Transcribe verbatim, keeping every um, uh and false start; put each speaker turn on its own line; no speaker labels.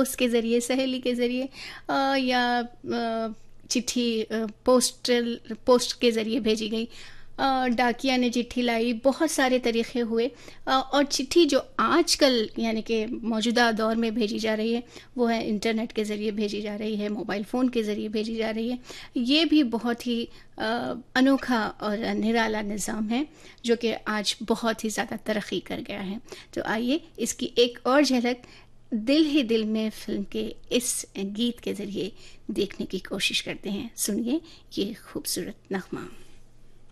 दोस्त के ज़रिए, सहेली के ज़रिए, अ, या अ, चिट्ठी अ, पोस्टल पोस्ट के ज़रिए भेजी गई, अ, डाकिया ने चिट्ठी लाई, बहुत सारे तरीक़े हुए। अ, और चिट्ठी जो आजकल यानी कि मौजूदा दौर में भेजी जा रही है, वो है इंटरनेट के ज़रिए भेजी जा रही है, मोबाइल फ़ोन के ज़रिए भेजी जा रही है। ये भी बहुत ही अ, अनोखा और निराला निज़ाम है, जो कि आज बहुत ही ज़्यादा तरक्की कर गया है। तो आइए इसकी एक और झलक दिल ही दिल में फ़िल्म के इस गीत के ज़रिए देखने की कोशिश करते हैं। सुनिए ये खूबसूरत नग़्मा।